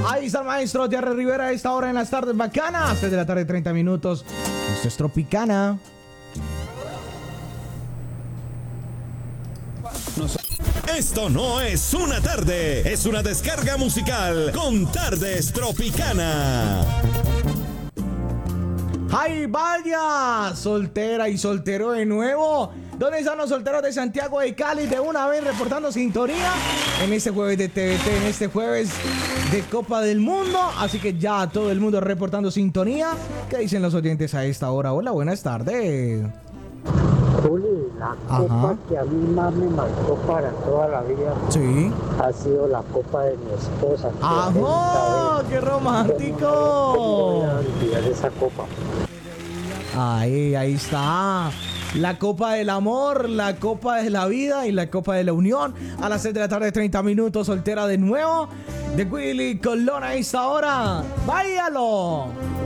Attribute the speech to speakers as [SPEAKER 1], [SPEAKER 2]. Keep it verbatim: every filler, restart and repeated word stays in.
[SPEAKER 1] Ahí está el maestro Jerry Rivera a esta hora en las tardes bacanas. seis de la tarde, treinta minutos. Esto es Tropicana.
[SPEAKER 2] Esto no es una tarde, es una descarga musical con Tardes Tropicana.
[SPEAKER 1] ¡Ay, vaya! Soltera y soltero de nuevo. ¿Dónde están los solteros de Santiago de Cali? De una vez reportando sintonía en este jueves de T V T, en este jueves de Copa del Mundo. Así que ya todo el mundo reportando sintonía. ¿Qué dicen los oyentes a esta hora? Hola, buenas tardes.
[SPEAKER 3] Juli, la
[SPEAKER 1] Ajá.
[SPEAKER 3] copa que a mí más me marcó para toda la vida
[SPEAKER 1] Sí.
[SPEAKER 3] ha sido la copa de mi esposa.
[SPEAKER 1] ¡Ajá! ¡Qué romántico!
[SPEAKER 3] ¿Cómo voy a olvidar esa copa?
[SPEAKER 1] Ahí, ahí está. La copa del amor, la copa de la vida y la copa de la unión. A las seis de la tarde, treinta minutos, soltera de nuevo. De Willy Colón a esta hora. ¡Váyalo!